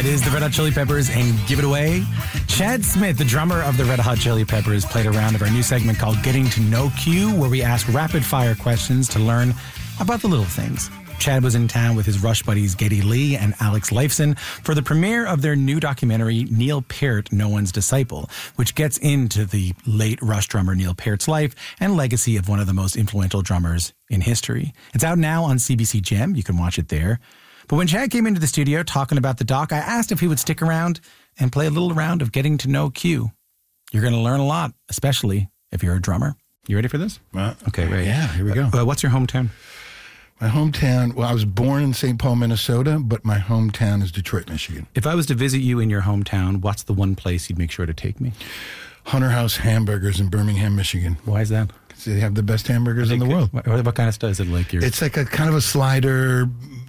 It is the Red Hot Chili Peppers and Give It Away. Chad Smith, the drummer of the Red Hot Chili Peppers, played a round of our new segment called Getting to Know Q, where we ask rapid-fire questions to learn about the little things. Chad was in town with his Rush buddies Geddy Lee and Alex Lifeson for the premiere of their new documentary, Neil Peart, No One's Disciple, which gets into the late Rush drummer Neil Peart's life and legacy of one of the most influential drummers in history. It's out now on CBC Gem. You can watch it there. But when Chad came into the studio talking about the doc, I asked if he would stick around and play a little round of Getting to Know Q. You're going to learn a lot, especially if you're a drummer. You ready for this? Okay, right. Yeah, here we go. What's your hometown? My hometown, well, I was born in St. Paul, Minnesota, but my hometown is Detroit, Michigan. If I was to visit you in your hometown, what's the one place you'd make sure to take me? Hunter House Hamburgers in Birmingham, Michigan. Why is that? Because they have the best hamburgers in the world. What kind of stuff is it like? It's like a kind of a slider,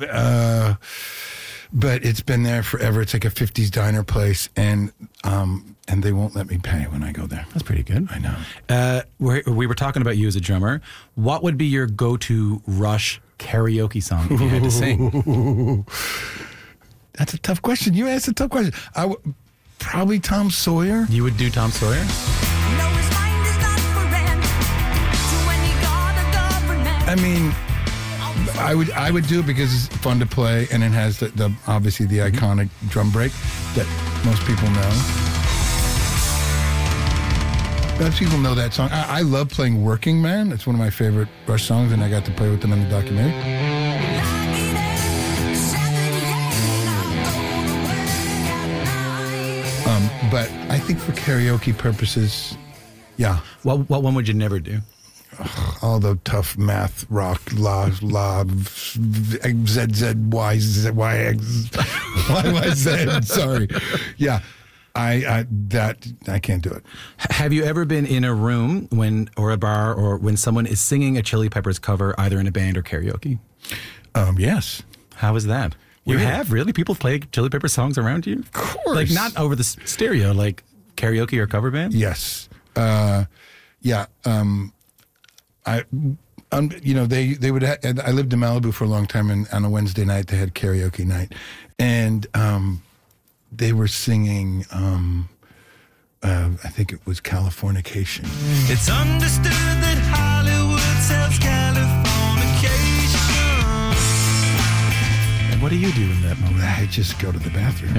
but it's been there forever. It's like a 50s diner place, and they won't let me pay when I go there. That's pretty good. I know. We were talking about you as a drummer. What would be your go-to Rush karaoke song if you had to sing? That's a tough question. You asked a tough question. Probably Tom Sawyer. You would do Tom Sawyer? I mean, I would do it because it's fun to play, and it has the obviously the iconic drum break that most people know. Most people know that song. I love playing Working Man. It's one of my favorite Rush songs, and I got to play with them in the documentary. But I think for karaoke purposes, yeah. What one would you never do? All the tough math, rock, la, z, z, y, z, y, x, y, y, z. Sorry. Yeah. I can't do it. Have you ever been in a room or a bar or when someone is singing a Chili Peppers cover, either in a band or karaoke? Yes. How is that? You have? Really? People play Chili Pepper songs around you? Of course. Like not over the stereo, like karaoke or cover band? Yes. Yeah. They would. I lived in Malibu for a long time, and on a Wednesday night they had karaoke night, and they were singing. I think it was Californication. It's understood that Hollywood sells Californication. And what do you do in that moment? I just go to the bathroom.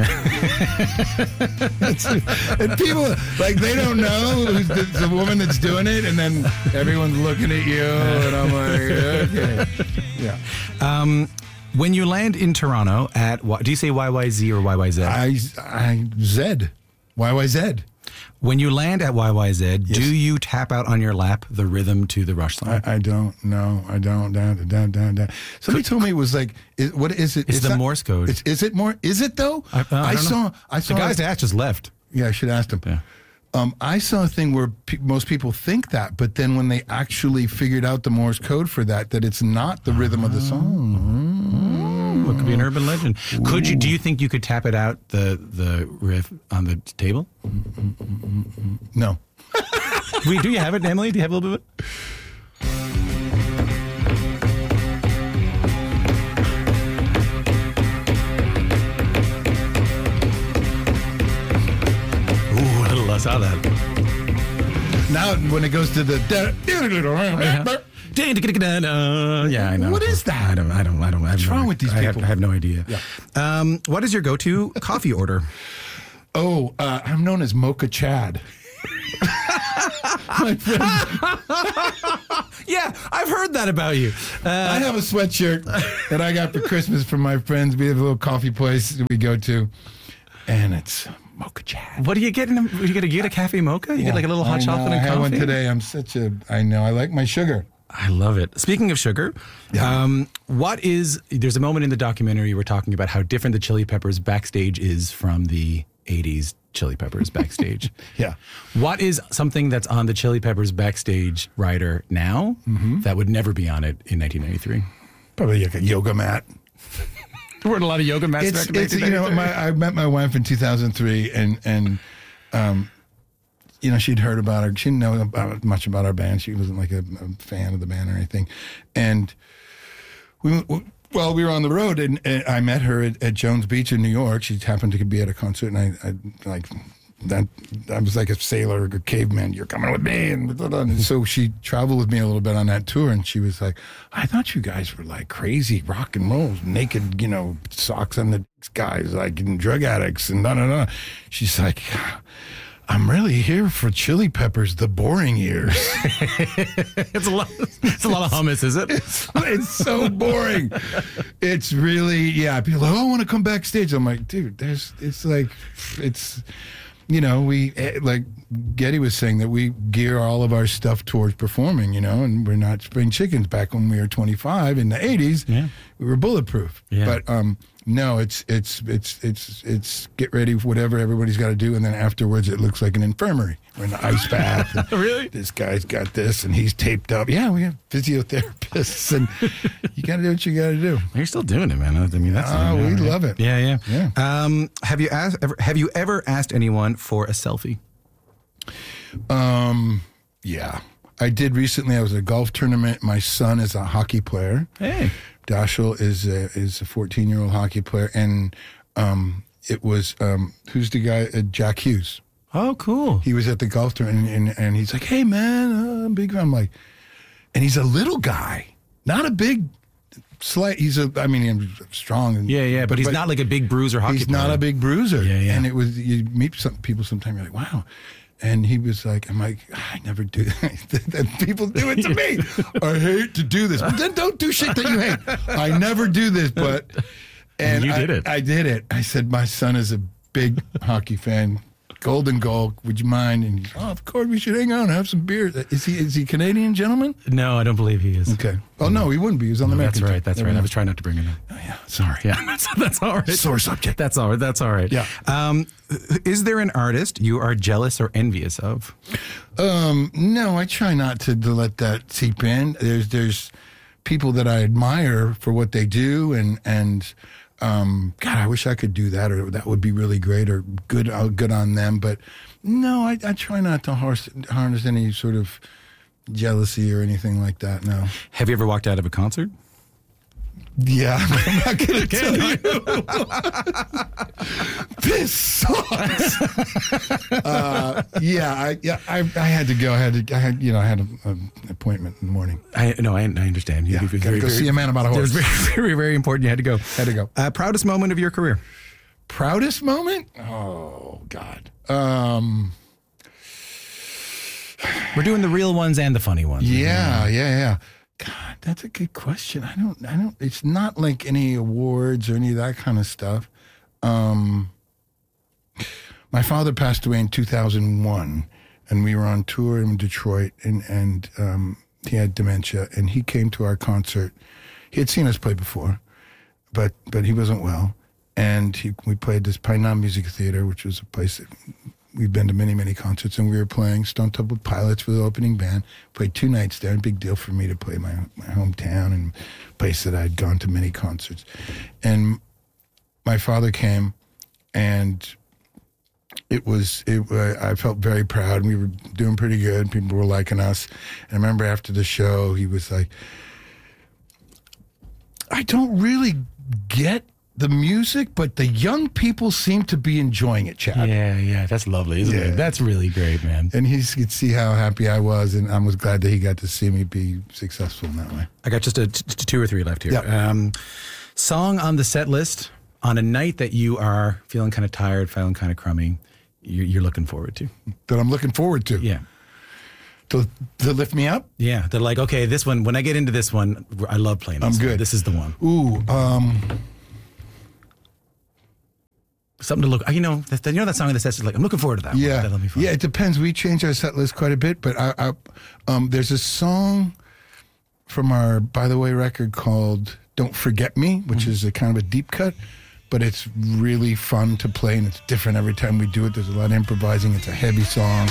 And people, like, they don't know who's the woman that's doing it, and then everyone's looking at you, and I'm like, okay. Yeah. When you land in Toronto at, do you say YYZ or YYZ? Zed. YYZ. When you land at YYZ, Yes. do you tap out on your lap the rhythm to the Rush song? I don't know. I don't. Down. Somebody told me it was like, what is it? It's the Morse code. Is it more? Is it though? I don't know. I saw. The guys that just left. Yeah, I should ask them. Yeah. I saw a thing where most people think that, but then when they actually figured out the Morse code for that it's not the rhythm of the song. It could be an urban legend. Do you think you could tap it out, the riff on the table? No. Do you have it, Emily? Do you have a little bit of it? I saw that. Now, when it goes to the... Yeah, I know. What is that? I don't. What's wrong with these people? I have no idea. Yeah. What is your go-to coffee order? I'm known as Mocha Chad. My friend. Yeah, I've heard that about you. I have a sweatshirt that I got for Christmas from my friends. We have a little coffee place that we go to, and it's Mocha Chad. What do you get? You get a cafe mocha? You get like a little hot chocolate and I coffee? had one today. I know. I like my sugar. I love it. Speaking of sugar, there's a moment in the documentary we're talking about how different the Chili Peppers backstage is from the 80s Chili Peppers backstage. Yeah. What is something that's on the Chili Peppers backstage rider now that would never be on it in 1993? Probably like a yoga mat. There weren't a lot of yoga mats back in 1993. I met my wife in 2003, and she'd heard about her. She didn't know much about our band. She wasn't like a fan of the band or anything. And Well, we were on the road, and I met her at Jones Beach in New York. She happened to be at a concert, and I was like a sailor or a caveman. You're coming with me, and so she traveled with me a little bit on that tour, and she was like, "I thought you guys were like crazy rock and roll, naked, socks on the guys, like drug addicts, and da da da." She's like, "I'm really here for Chili Peppers, the boring years." It's a lot of hummus, is it? It's so boring. It's really, people are like, "Oh, I want to come backstage." I'm like, dude, we, like Geddy was saying, that we gear all of our stuff towards performing, and we're not spring chickens. Back when we were 25 in the 80s, we were bulletproof. Yeah. But no, it's get ready for whatever everybody's got to do, and then afterwards it looks like an infirmary. We're in the ice bath. Really? This guy's got this, and he's taped up. Yeah, we have physiotherapists, and you got to do what you got to do. You're still doing it, man. I mean, that's we love it. Yeah. Yeah. Have you ever asked anyone for a selfie? Yeah. I did recently. I was at a golf tournament. My son is a hockey player. Hey. Dashel is a 14-year-old hockey player, and it was who's the guy? Jack Hughes. Oh, cool. He was at the golf tournament, and he's like, "Hey, man, I'm big." I'm like, and he's a little guy, not a big, slight. He's strong. And, but he's not like a big bruiser hockey player. He's not a big bruiser. Yeah. And it was, you meet some people sometimes, you're like, wow. And he was like, I'm like, I never do that. People do it to me. I hate to do this. But then don't do shit that you hate. I never do this, but. And you did it. I did it. I said, my son is a big hockey fan. Golden goal, would you mind? And he's, oh, of course, we should hang out and have some beer. Is he Canadian, gentleman? No, I don't believe he is. Okay. Oh, no, he wouldn't be. He was on the American team. That's right. I was trying not to bring it up. Oh, yeah. Sorry. Yeah, that's all right. Sore subject. That's all right. Yeah. Is there an artist you are jealous or envious of? No, I try not to let that seep in. There's people that I admire for what they do, and God, I wish I could do that, or that would be really great, or good on them. But no, I try not to harness any sort of jealousy or anything like that. No. Have you ever walked out of a concert? Yeah, I'm not going to tell you. This sucks. I had to go. I had an appointment in the morning. I understand. Yeah, got to go see a man about a horse. It was very, very, very important. You had to go. Had to go. Proudest moment of your career? Proudest moment? Oh, God. We're doing the real ones and the funny ones. Yeah. God, that's a good question. I don't, it's not like any awards or any of that kind of stuff. My father passed away in 2001, and we were on tour in Detroit, and he had dementia, and he came to our concert. He had seen us play before, but he wasn't well. And we played this Pine Knob Music Theater, which was a place that we've been to many, many concerts, and we were playing Stone Temple Pilots for the opening band. Played 2 nights there. Big deal for me to play my hometown and place that I'd gone to many concerts. And my father came, and I felt very proud. We were doing pretty good. People were liking us. And I remember after the show, he was like, I don't really get the music, but the young people seem to be enjoying it, Chad. Yeah, that's lovely, isn't it? That's really great, man. And he could see how happy I was, and I was glad that he got to see me be successful in that way. I got just 2 or 3 left here. Yeah. Song on the set list on a night that you are feeling kind of tired, feeling kind of crummy, you're looking forward to. That I'm looking forward to. Yeah. To lift me up? Yeah. They're like, okay, this one, when I get into this one, I love playing this. I'm good. This is the one. Ooh, something to look. That song in the set is like, I'm looking forward to that. Yeah, That'll be fun. Yeah. It depends. We change our set list quite a bit, but there's a song from our By the Way record called "Don't Forget Me," which is a kind of a deep cut, but it's really fun to play, and it's different every time we do it. There's a lot of improvising. It's a heavy song.